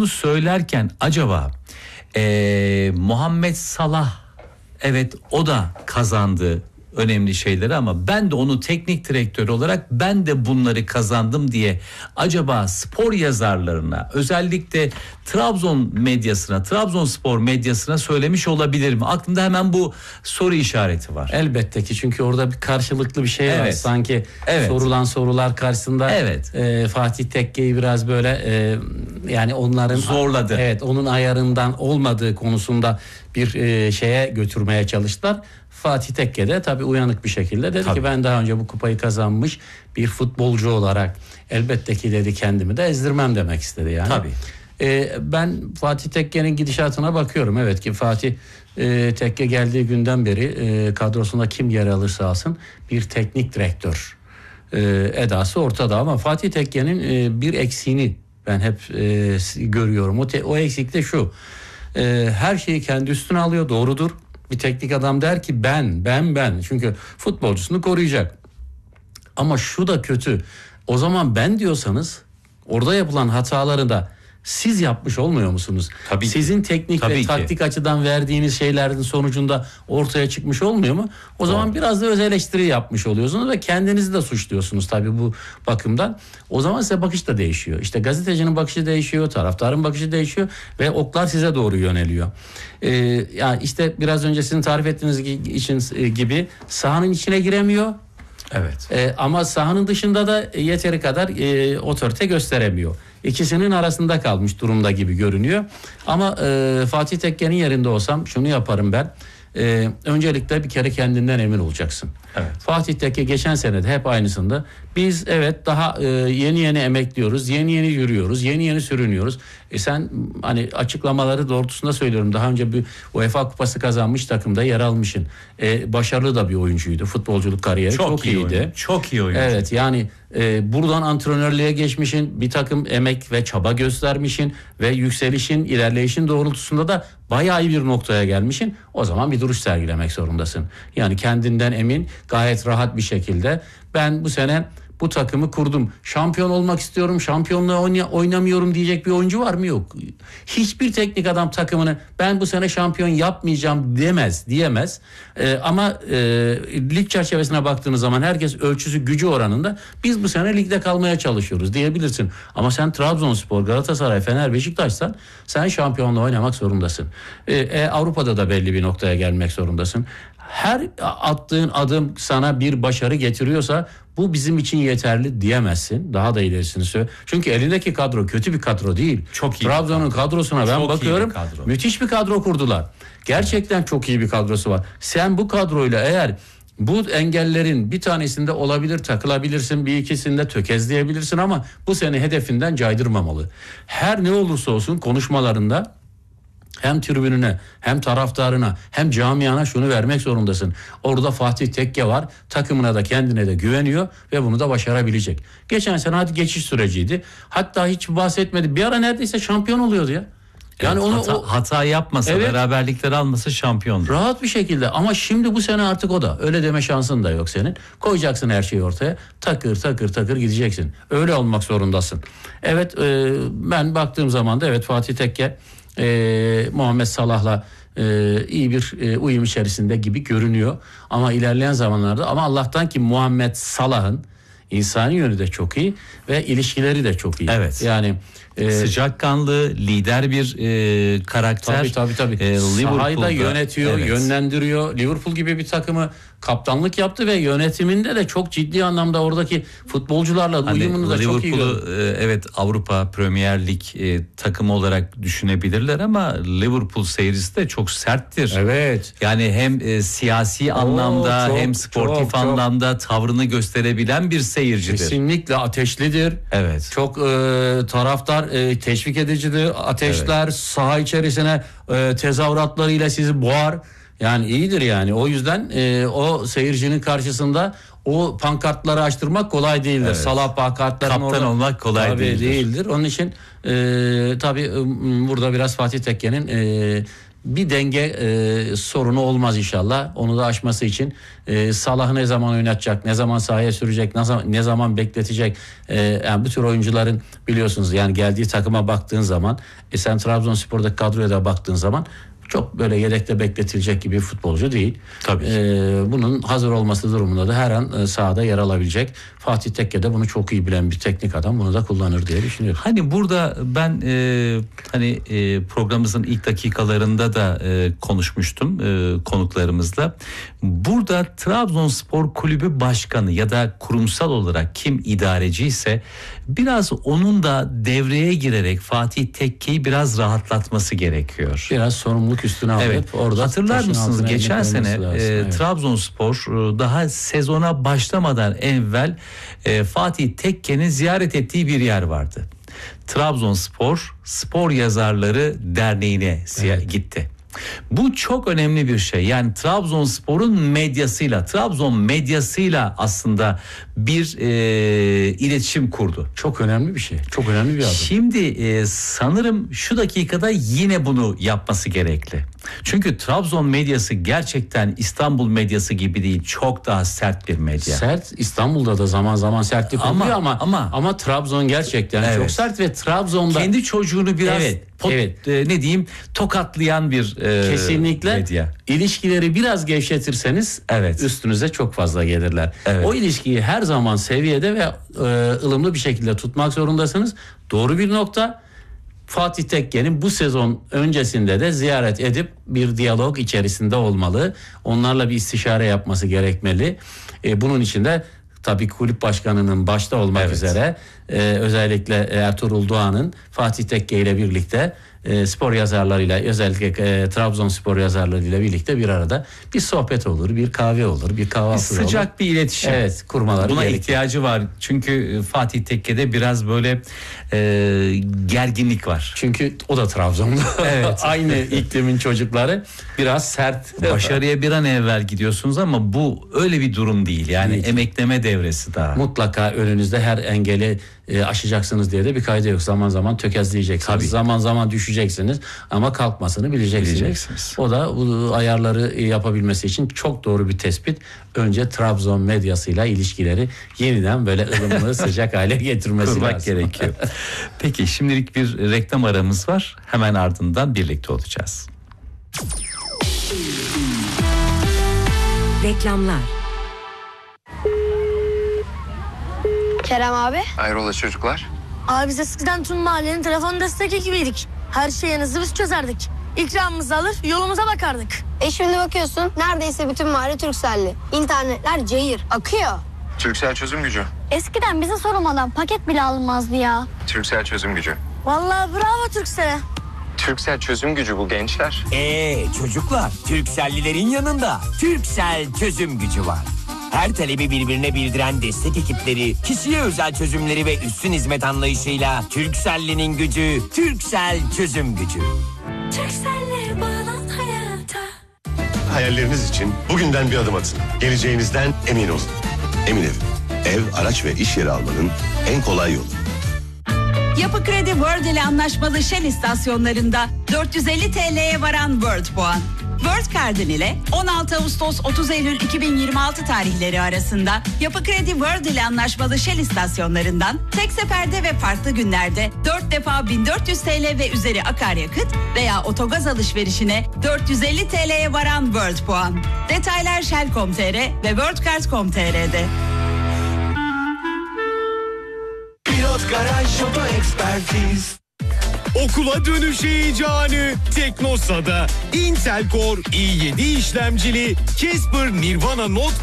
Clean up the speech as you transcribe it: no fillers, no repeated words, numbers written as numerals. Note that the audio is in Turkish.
bunu söylerken acaba Muhammed Salah, evet o da kazandı önemli şeyleri ama ben de onu teknik direktör olarak ben de bunları kazandım diye acaba spor yazarlarına, özellikle Trabzon medyasına, Trabzonspor medyasına söylemiş olabilir mi? Aklımda hemen bu soru işareti var. Elbette ki, çünkü orada bir karşılıklı bir şey var. Sanki sorulan sorular karşısında Fatih Tekke'yi biraz böyle yani onların zorladı. Evet, onun ayarından olmadığı konusunda bir şeye götürmeye çalıştılar. Fatih Tekke de tabii uyanık bir şekilde dedi ki ben daha önce bu kupayı kazanmış bir futbolcu olarak elbette ki dedi kendimi de ezdirmem demek istedi yani. Tabii. Ben Fatih Tekke'nin gidişatına bakıyorum. Evet ki Fatih Tekke geldiği günden beri kadrosunda kim yer alırsa alsın bir teknik direktör edası ortada, ama Fatih Tekke'nin bir eksiğini ben hep görüyorum. O eksik de şu: her şeyi kendi üstüne alıyor, doğrudur. Bir teknik adam der ki ben. Çünkü futbolcusunu koruyacak. Ama şu da kötü. O zaman ben diyorsanız orada yapılan hataları da siz yapmış olmuyor musunuz? Tabii Sizin teknik tabii ve ki. taktik açıdan verdiğiniz şeylerin sonucunda ortaya çıkmış olmuyor mu? O zaman biraz da öz eleştiri yapmış oluyorsunuz ve kendinizi de suçluyorsunuz tabii bu bakımdan. O zaman size bakış da değişiyor. İşte gazetecinin bakışı değişiyor, taraftarın bakışı değişiyor ve oklar size doğru yöneliyor. Yani işte biraz önce sizin tarif ettiğiniz gibi sahanın içine giremiyor. Evet. Ama sahanın dışında da yeteri kadar otorite gösteremiyor. İkisinin arasında kalmış durumda gibi görünüyor. Ama Fatih Tekke'nin yerinde olsam şunu yaparım ben. Öncelikle bir kere kendinden emin olacaksın. Evet. Fatih Tekke geçen sene de hep aynısında. Biz evet daha yeni emekliyoruz, yeni yürüyoruz, yeni sürünüyoruz. Sen hani açıklamaları doğrultusunda söylüyorum. Daha önce bir UEFA kupası kazanmış takımda yer almışsın. Başarılı da bir oyuncuydu. Futbolculuk kariyeri çok iyiydi. Çok iyi oyuncu. Evet, yani buradan antrenörlüğe geçmişin, bir takım emek ve çaba göstermişin ve yükselişin, ilerleyişin doğrultusunda da bayağı iyi bir noktaya gelmişin. O zaman bir duruş sergilemek zorundasın. Yani kendinden emin, gayet rahat bir şekilde ben bu sene bu takımı kurdum, şampiyon olmak istiyorum, şampiyonluğa oynamıyorum diyecek bir oyuncu var mı? Yok. Hiçbir teknik adam takımını ben bu sene şampiyon yapmayacağım diyemez. Ama lig çerçevesine baktığınız zaman herkes ölçüsü gücü oranında biz bu sene ligde kalmaya çalışıyoruz diyebilirsin. Ama sen Trabzonspor, Galatasaray, Fener, Beşiktaş'san sen şampiyonluğa oynamak zorundasın. Avrupa'da da belli bir noktaya gelmek zorundasın. Her attığın adım sana bir başarı getiriyorsa bu bizim için yeterli diyemezsin. Daha da ilerisini söyle. Çünkü elindeki kadro kötü bir kadro değil. Çok iyi. Trabzon'un kadrosuna ben çok bakıyorum. Müthiş bir kadro kurdular. Gerçekten çok iyi bir kadrosu var. Sen bu kadroyla eğer bu engellerin bir tanesinde olabilir, takılabilirsin, bir ikisinde tökezleyebilirsin ama bu seni hedefinden caydırmamalı. Her ne olursa olsun konuşmalarında hem tribününe, hem taraftarına, hem camiana şunu vermek zorundasın. Orada Fatih Tekke var. Takımına da kendine de güveniyor ve bunu da başarabilecek. Geçen sene hadi geçiş süreciydi. Hatta hiç bahsetmedi. Bir ara neredeyse şampiyon oluyordu ya. Yani evet, hata yapmasa, beraberlikler almasa şampiyondu. Rahat bir şekilde, ama şimdi bu sene artık o da. Öyle deme şansın da yok senin. Koyacaksın her şeyi ortaya. Takır gideceksin. Öyle olmak zorundasın. Evet, ben baktığım zaman da evet Fatih Tekke Muhammed Salah'la iyi bir uyum içerisinde gibi görünüyor. Ama ilerleyen zamanlarda, ama Allah'tan ki Muhammed Salah'ın insani yönü de çok iyi ve ilişkileri de çok iyi. Evet. Yani sıcakkanlı, lider bir karakter. Tabii. Sahayı da yönetiyor, yönlendiriyor. Liverpool gibi bir takımı kaptanlık yaptı ve yönetiminde de çok ciddi anlamda oradaki futbolcularla uyumunu da çok iyi gördü. Evet, Avrupa Premier Lig takımı olarak düşünebilirler ama Liverpool seyircisi de çok serttir. Evet. Yani hem siyasi anlamda hem sportif anlamda tavrını gösterebilen bir seyircidir. Kesinlikle ateşlidir. Evet. Çok taraftar teşvik edicidir. Ateşler saha içerisine tezahüratlarıyla sizi boğar. Yani iyidir yani. O yüzden o seyircinin karşısında o pankartları açtırmak kolay değildir. Evet. Salah pankartlarının kaptan olmak kolay değildir. Onun için tabii burada biraz Fatih Tekke'nin bir denge sorunu olmaz inşallah. Onu da aşması için Salah ne zaman oynatacak, ne zaman sahaya sürecek, ne zaman bekletecek. Yani bu tür oyuncuların biliyorsunuz yani geldiği takıma baktığın zaman sen Trabzonspor'daki kadroya da baktığın zaman çok böyle yedekte bekletilecek gibi bir futbolcu değil. Tabii. Bunun hazır olması durumunda da her an sahada yer alabilecek. Fatih Tekke de bunu çok iyi bilen bir teknik adam. Bunu da kullanır diye düşünüyorum. Hani burada ben programımızın ilk dakikalarında da konuşmuştum konuklarımızla. Burada Trabzonspor Kulübü Başkanı ya da kurumsal olarak kim idareci ise biraz onun da devreye girerek Fatih Tekke'yi biraz rahatlatması gerekiyor. Biraz sorumluluk üstüne alıp Evet. orada Hatırlar mısınız geçen sene evet. Trabzonspor daha sezona başlamadan evvel Fatih Tekke'nin ziyaret ettiği bir yer vardı. Trabzonspor Spor Yazarları Derneği'ne gitti. Bu çok önemli bir şey. Yani Trabzonspor'un medyasıyla, Trabzon medyasıyla aslında bir iletişim kurdu. Çok önemli bir şey. Çok önemli bir adım. Şimdi sanırım şu dakikada yine bunu yapması gerekli. Çünkü Trabzon medyası gerçekten İstanbul medyası gibi değil. Çok daha sert bir medya. Sert. İstanbul'da da zaman zaman sertlik oluyor ama Trabzon gerçekten çok sert ve Trabzon'da kendi çocuğunu biraz ne diyeyim tokatlayan bir kesinlikle medya. İlişkileri biraz gevşetirseniz üstünüze çok fazla gelirler. Evet. O ilişkiyi her zaman seviyede ve ılımlı bir şekilde tutmak zorundasınız. Doğru bir nokta. Fatih Tekke'nin bu sezon öncesinde de ziyaret edip bir diyalog içerisinde olmalı. Onlarla bir istişare yapması gerekmeli. Bunun için de tabii kulüp başkanının başta olmak üzere özellikle Ertuğrul Doğan'ın Fatih Tekke ile birlikte spor yazarlarıyla özellikle Trabzonspor yazarlarıyla birlikte bir arada bir sohbet olur, bir kahve olur, bir kahvaltı olur. Sıcak bir iletişim. Evet, kurmaları buna gerekiyor. ihtiyacı var. Çünkü Fatih Tekke'de biraz böyle gerginlik var. Çünkü o da Trabzon'da. Evet. Aynı iklimin çocukları biraz sert. Başarıya bir an evvel gidiyorsunuz ama bu öyle bir durum değil. Yani emekleme devresi daha. Mutlaka önünüzde her engeli aşacaksınız diye de bir kaydı yok. Zaman zaman tökezleyeceksiniz. Tabii. Zaman zaman düşeceksiniz ama kalkmasını bileceksiniz. O da bu ayarları yapabilmesi için çok doğru bir tespit. Önce Trabzon medyasıyla ilişkileri yeniden böyle ılımlı sıcak hale getirmesi lazım. gerekiyor. Peki şimdilik bir reklam aramız var. Hemen ardından birlikte olacağız. Reklamlar. Kerem abi. Hayrola çocuklar? Abi biz eskiden tüm mahallenin telefon destek ekibiydik. Her şeyi hızlı biz çözerdik. İkramımızı alır yolumuza bakardık. Şimdi bakıyorsun neredeyse bütün mahalle Turkcell'li. İnternetler cayır akıyor. Turkcell çözüm gücü. Eskiden bize sormadan paket bile alınmazdı ya. Turkcell çözüm gücü. Vallahi bravo Turkcell'e. Turkcell çözüm gücü bu gençler. Çocuklar, Turkcell'lilerin yanında Turkcell çözüm gücü var. Her talebi birbirine bildiren destek ekipleri, kişiye özel çözümleri ve üstün hizmet anlayışıyla Turkcell'linin gücü, Turkcell çözüm gücü. Turkcell'le bağlan hayata. Hayalleriniz için bugünden bir adım atın. Geleceğinizden emin olun. Emin Ev, araç ve iş yeri almanın en kolay yolu. Yapı Kredi World ile anlaşmalı Shell istasyonlarında 450 TL'ye varan World puan. World Card'ın ile 16 Ağustos 30 Eylül 2026 tarihleri arasında Yapı Kredi World ile anlaşmalı Shell istasyonlarından tek seferde ve farklı günlerde 4 defa 1400 TL ve üzeri akaryakıt veya otogaz alışverişine 450 TL'ye varan World puan. Detaylar Shell.com.tr ve worldcard.com.tr'de. Pilot Garaj Oto Ekspertiz. Okula dönüş heyecanı Teknosa'da. Intel Core i7 işlemcili Casper Nirvana Note